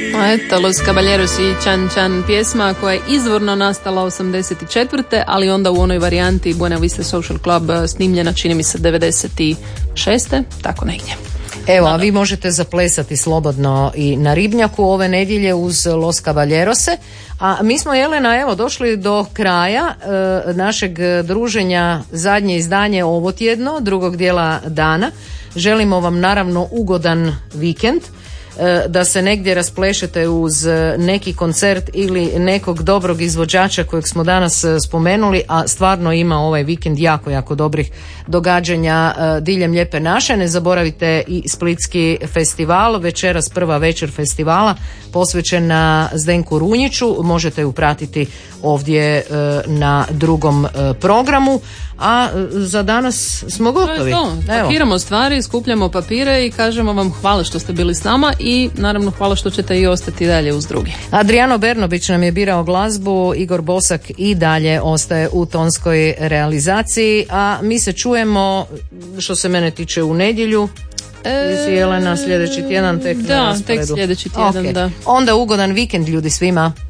Eto, Los Caballeros i Chan Chan, pjesma koja je izvorno nastala 84. ali onda u onoj varijanti Buena Vista Social Club snimljena, čini mi se 96. tako negdje. Evo, a vi možete zaplesati slobodno i na Ribnjaku ove nedjelje uz Los Caballerose. A mi smo, Jelena, evo, došli do kraja našeg druženja, zadnje izdanje ovo tjedno, drugog dijela dana. Želimo vam naravno ugodan vikend, da se negdje rasplešete uz neki koncert ili nekog dobrog izvođača kojeg smo danas spomenuli, a stvarno ima ovaj vikend jako dobrih događanja diljem Lijepe naše. Ne zaboravite i Splitski festival, večeras prva večer festivala posvećena Zdenku Runjiću, možete ju pratiti ovdje na drugom programu. A za danas smo gotovi. Pakiramo stvari, skupljamo papire i kažemo vam hvala što ste bili s nama i naravno hvala što ćete i ostati dalje uz drugi. Adriano Bernobić nam je birao glazbu, Igor Bosak i dalje ostaje u tonskoj realizaciji, a mi se čujemo, što se mene tiče, u nedjelju. Jelena, sljedeći tjedan tek na rasporedu. Tek sljedeći tjedan, okay. Da. Onda ugodan vikend ljudi svima.